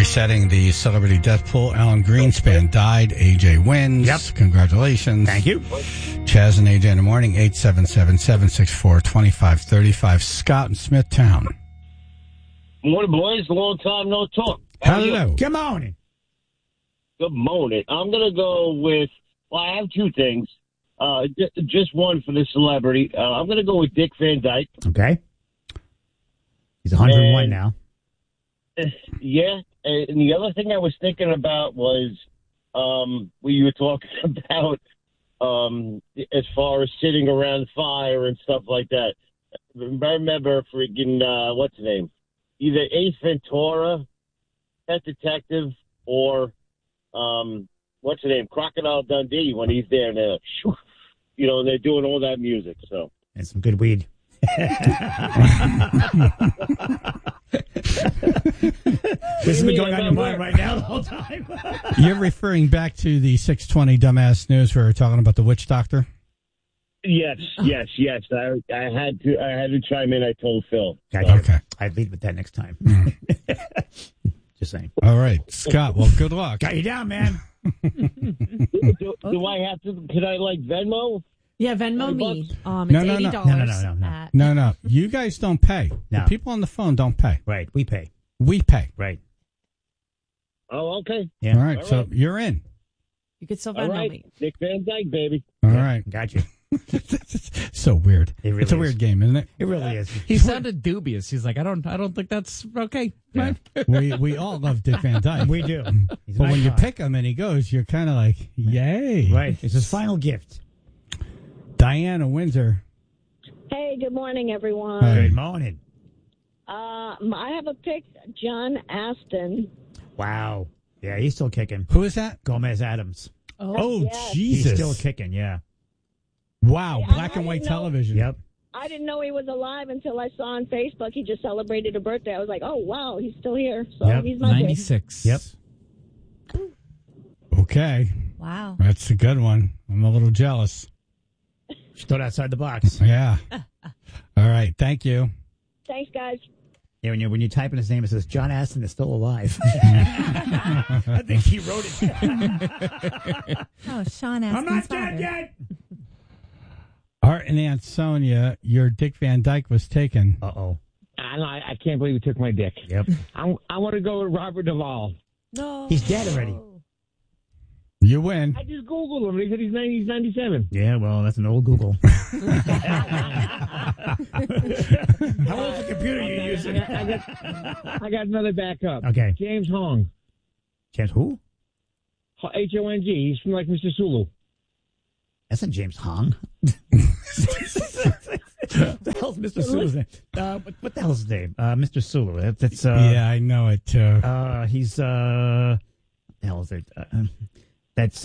resetting the celebrity death pool. Alan Greenspan died. AJ wins. Yep. Congratulations. Thank you. Chaz and AJ in the morning, 877-764-2535. Scott in Smithtown. Morning, boys. Long time no talk. Hello. Good morning. Good morning. I'm going to go with, well, I have two things. Just one for the celebrity. I'm going to go with Dick Van Dyke. Okay. He's 101 now. Yeah. And the other thing I was thinking about was what you were talking about as far as sitting around the fire and stuff like that. I remember freaking, what's his name? Either Ace Ventura, Pet Detective, or what's his name? Crocodile Dundee when he's there and they're like, shoo, you know, and they're doing all that music. So And some good weed. This has been going on in your mind right now the whole time. You're referring back to the 620 Dumbass News where we were talking about the witch doctor? Yes. I had to chime in. I told Phil. Gotcha. Okay. I'd lead with that next time. Just saying. All right. Scott, well, good luck. Got you down, man. Do I have to? Can I like Venmo? Yeah, Venmo me. It's No. $80. No. You guys don't pay. No. The people on the phone don't pay. Right. We pay. We pay. Right. Oh, okay. Yeah. All right. All So right. you're in. You could still All Venmo right. me. Dick Van Dyke, baby. All Yeah, right. Got you. So weird. It really it's a is. weird game, isn't it? It really is. He sounded dubious. He's like, I don't think that's okay. Yeah. We all love Dick Van Dyke. We do. He's But an when you icon. pick him and he goes, you're kind of like, yay. Right. It's his final gift. Diana Windsor. Hey, good morning, everyone. Hey. Good morning. I have a pick, John Aston. Wow. Yeah, he's still kicking. Who is that? Gomez Adams. Oh, yes. Jesus. He's still kicking, yeah. Wow. I Black and white didn't know- television. Yep. I didn't know he was alive until I saw on Facebook he just celebrated a birthday. I was like, oh, wow, he's still here. So Yep. he's my pick. 96. Yep. Okay. Wow. That's a good one. I'm a little jealous. Stood outside the box. Yeah. All right. Thank you. Thanks, guys. Yeah, when you type in his name, it says John Aston is still alive. I think he wrote it. Oh, Sean I'm Astin's not father. dead yet. Art and Aunt Sonia, your Dick Van Dyke was taken. Uh-oh. I can't believe he took my dick. Yep. I want to go with Robert Duvall. No. He's dead already. You win. I just Googled him. He said he's 97. Yeah, well, that's an old Google. How old's the computer you're using? I got another backup. Okay. James Hong. James who? H-O-N-G. He's from like Mr. Sulu. That's not James Hong. What the hell's Mr. Sulu's name? What the hell's his name? Mr. Sulu. That's Yeah, I know it too. he's what the hell is it? That's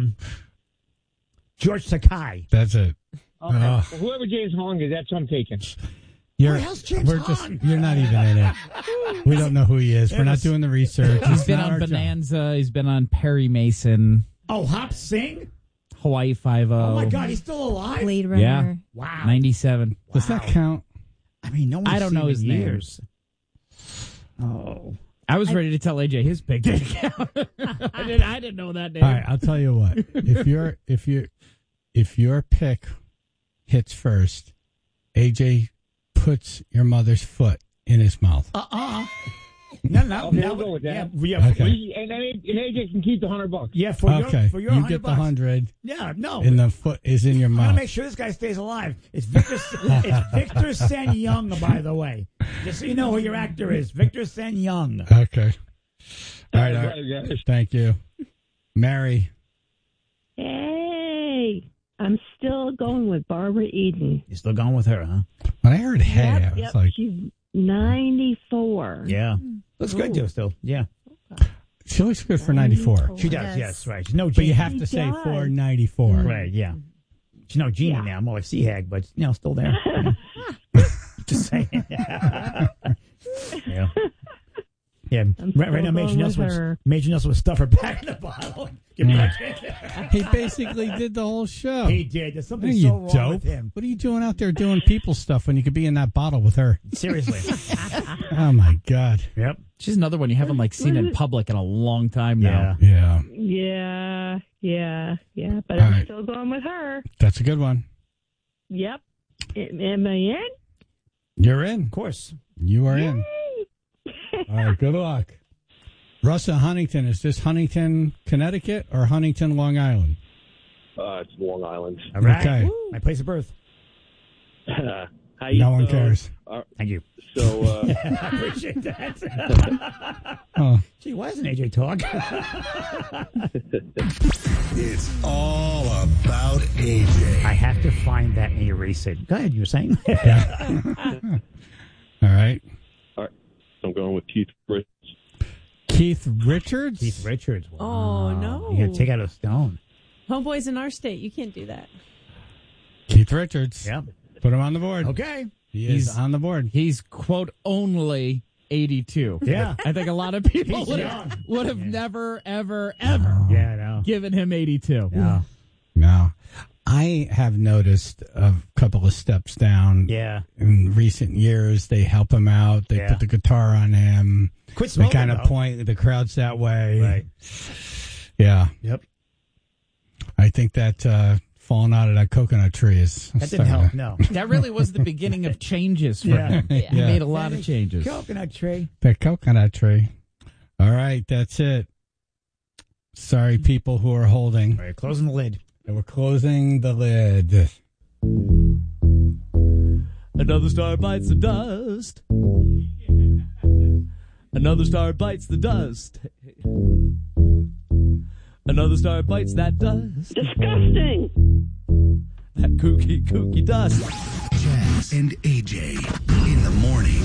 George Sakai. That's it. Okay. Well, whoever James Hong is, that's what I'm taking. You're, the hell's James Hong? You're not even in it. We don't know who he is. We're not doing the research. He's It's been not on our job. Bonanza. He's been on Perry Mason, Oh, Hop Sing? Hawaii Five-0. Oh my God, he's still alive? Blade Runner. Yeah. Wow. 97. Does that count? I mean, no one's I don't seen know him his in name. years. Oh. I was ready to tell AJ his pick didn't count. I didn't know that name. All right, I'll tell you what. If your pick hits first, AJ puts your mother's foot in his mouth. No. Okay, we'll go with that. Yeah, Okay. And AJ can keep the $100. yeah, for Okay, your you 100 get the bucks. 100, Yeah, no. and the foot is in your I'm gonna mouth. make sure this guy stays alive. It's Victor Sen Young, by the way. Just so you know who your actor is, Victor Sen Young. Okay. All right. guys. Thank you. Mary. Hey, I'm still going with Barbara Eden. You're still going with her, huh? When I heard hey, I was Yep, like, she's 94. Yeah, looks good too. Still, yeah, she looks good for 94. she does. Yes. Yes, right. She's no But genie. you have to She say does. for 94. Right, yeah. She's no genie Yeah. now, more like Sea Hag, but still there. Just saying. yeah. Yeah. Right now, Major going with her. Nelson would stuff her back in the bottle. Get back in there. He basically did the whole show. He did. There's something Hey, so you wrong dope. with him. What are you doing out there doing people stuff when you could be in that bottle with her? Seriously. Oh, my God. Yep. She's another one you haven't seen in public in a long time now. Yeah. Yeah. But All I'm right. still going with her. That's a good one. Yep. Am I in? You're in. Of course. You are in. All right, good luck. Russ in Huntington, is this Huntington, Connecticut, or Huntington, Long Island? It's Long Island. All right. Okay. Woo. My place of birth. No one cares. Thank you. So, I appreciate that. Oh. Gee, why doesn't AJ talk? It's all about AJ. I have to find that and erase it. Go ahead, you were saying. All right. I'm going with Keith Richards. Keith Richards? Keith Richards. Wow. Oh, no. You got to take out a stone. Homeboys in our state, you can't do that. Keith Richards. Yep. Put him on the board. Okay. He's on the board. He's, quote, only 82. Yeah. I think a lot of people He's would young. have never, ever, ever Yeah, I know. given him 82. No. No. I have noticed a couple of steps down. Yeah. In recent years, they help him out. They put the guitar on him. Quit They smoking, kind of though. point the crowds that way. Right. Yeah. Yep. I think that falling out of that coconut tree is That didn't help. No. That really was the beginning of changes for Yeah. him. He Yeah. made a lot of changes. Coconut tree. The coconut tree. All right, that's it. Sorry, people who are holding. All right, closing the lid. And we're closing the lid. Another star bites the dust. Another star bites the dust. Another star bites that dust. Disgusting. That kooky dust. Jazz and AJ in the morning.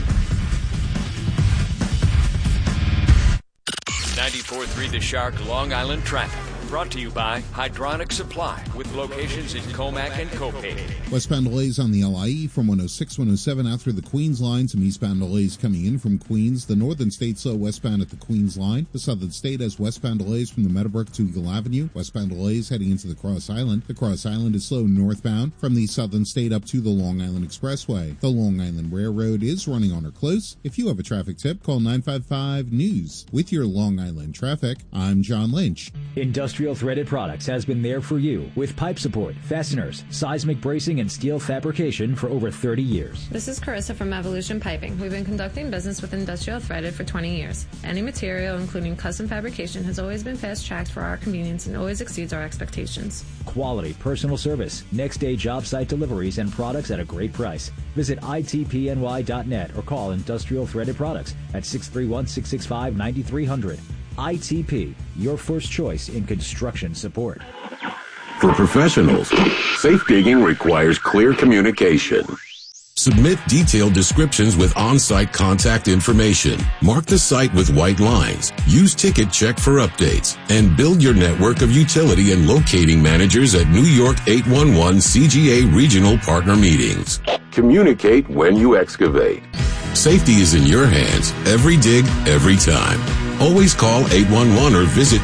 94.3 The Shark Long Island traffic. Brought to you by Hydronic Supply with locations in Comac and Copay. Westbound delays on the LIE from 106, 107 out through the Queens line. Some eastbound delays coming in from Queens. The northern state slow westbound at the Queens line. The southern state has westbound delays from the Meadowbrook to Eagle Avenue. Westbound delays heading into the Cross Island. The Cross Island is slow northbound from the southern state up to the Long Island Expressway. The Long Island Railroad is running on or close. If you have a traffic tip, call 955-NEWS. With your Long Island traffic, I'm John Lynch. Industrial Threaded Products has been there for you with pipe support, fasteners, seismic bracing, and steel fabrication for over 30 years. This is Carissa from Evolution Piping. We've been conducting business with Industrial Threaded for 20 years. Any material, including custom fabrication, has always been fast-tracked for our convenience and always exceeds our expectations. Quality personal service, next-day job site deliveries, and products at a great price. Visit itpny.net or call Industrial Threaded Products at 631-665-9300. ITP, your first choice in construction support. For professionals, safe digging requires clear communication. Submit detailed descriptions with on-site contact information. Mark the site with white lines. Use Ticket Check for updates. And build your network of utility and locating managers at New York 811 CGA Regional Partner Meetings. Communicate when you excavate. Safety is in your hands. Every dig, every time. Always call 811 or visit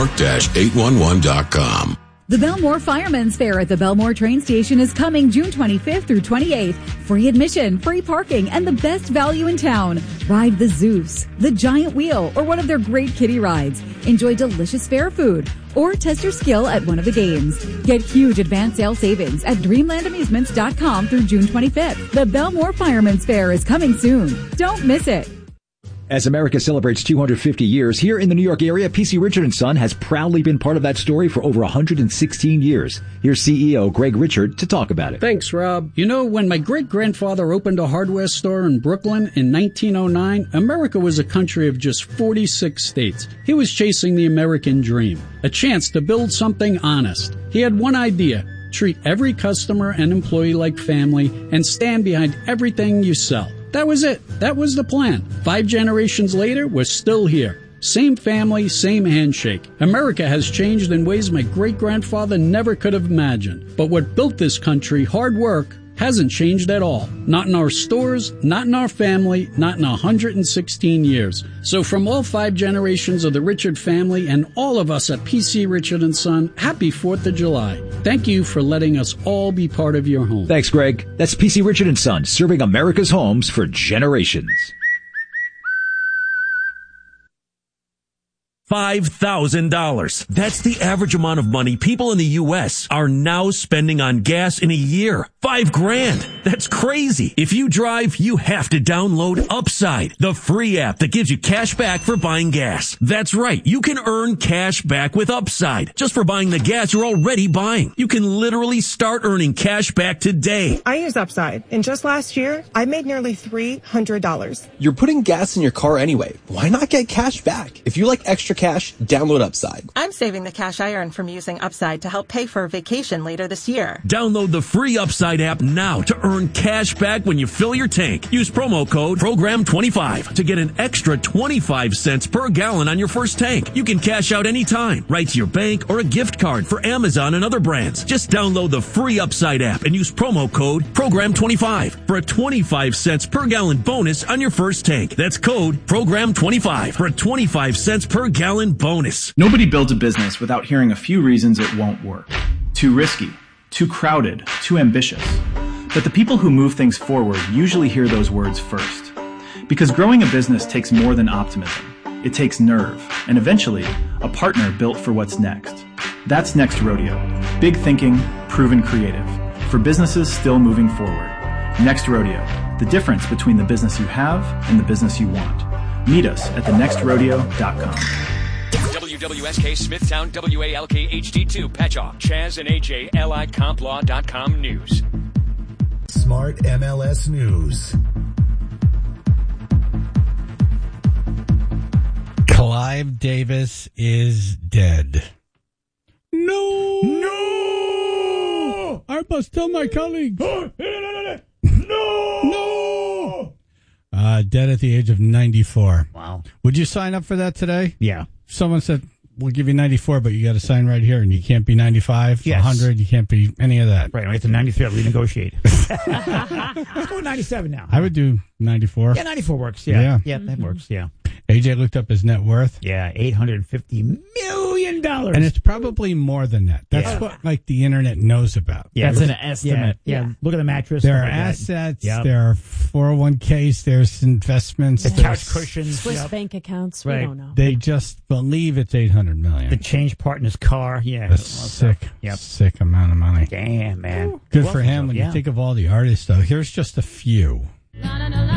newyork-811.com. The Belmore Firemen's Fair at the Belmore train station is coming June 25th through 28th. Free admission, free parking, and the best value in town. Ride the Zeus, the Giant Wheel, or one of their great kiddie rides. Enjoy delicious fair food, or test your skill at one of the games. Get huge advance sale savings at dreamlandamusements.com through June 25th. The Belmore Firemen's Fair is coming soon. Don't miss it. As America celebrates 250 years, here in the New York area, PC Richard & Son has proudly been part of that story for over 116 years. Here's CEO Greg Richard to talk about it. Thanks, Rob. You know, when my great-grandfather opened a hardware store in Brooklyn in 1909, America was a country of just 46 states. He was chasing the American dream, a chance to build something honest. He had one idea: treat every customer and employee like family and stand behind everything you sell. That was it. That was the plan. 5 generations later, we're still here. Same family, same handshake. America has changed in ways my great-grandfather never could have imagined. But what built this country, hard work, hasn't changed at all. Not in our stores, not in our family, not in 116 years. So from all 5 generations of the Richard family and all of us at PC Richard & Son, happy 4th of July. Thank you for letting us all be part of your home. Thanks, Greg. That's PC Richard & Son, serving America's homes for generations. $5,000. That's the average amount of money people in the U.S. are now spending on gas in a year. $5,000. That's crazy. If you drive, you have to download Upside, the free app that gives you cash back for buying gas. That's right. You can earn cash back with Upside just for buying the gas you're already buying. You can literally start earning cash back today. I use Upside, and just last year, I made nearly $300. You're putting gas in your car anyway. Why not get cash back? If you like extra cash, download Upside. I'm saving the cash I earn from using Upside to help pay for a vacation later this year. Download the free Upside app now to earn cash back when you fill your tank. Use promo code PROGRAM25 to get an extra 25 cents per gallon on your first tank. You can cash out anytime, right to your bank or a gift card for Amazon and other brands. Just download the free Upside app and use promo code PROGRAM25 for a 25 cents per gallon bonus on your first tank. That's code PROGRAM25 for a 25 cents per gallon bonus. Nobody builds a business without hearing a few reasons it won't work. Too risky, too crowded, too ambitious. But the people who move things forward usually hear those words first. Because growing a business takes more than optimism. It takes nerve, and eventually, a partner built for what's next. That's Next Rodeo. Big thinking, proven creative. For businesses still moving forward. Next Rodeo. The difference between the business you have and the business you want. Meet us at thenextrodeo.com. WWSK Smithtown WALK HD2 Patchogue Chaz and AJ LIComplaw.com News. Smart MLS News. Clive Davis is dead. No! I must tell my colleagues. No! Dead at the age of 94. Wow. Would you sign up for that today? Yeah. Someone said, we'll give you 94, but you got to sign right here, and you can't be 95, Yes. 100, you can't be any of that. Right, I get to 93, I'll renegotiate. Let's go with 97 now. I would do 94. Yeah, 94 works. Yeah, that works. Yeah. AJ looked up his net worth. Yeah, $850 million. And it's probably more than that. That's what the internet knows about. Yeah, that's an estimate. Yeah. Look at the mattress. There are assets. There are 401ks. There's investments. The couch cushions. Swiss bank accounts. We don't know. They just believe it's $800 million. The change partner's car. Yeah. A sick amount of money. Damn, man. Good for him. When you think of all the artists, though, here's just a few.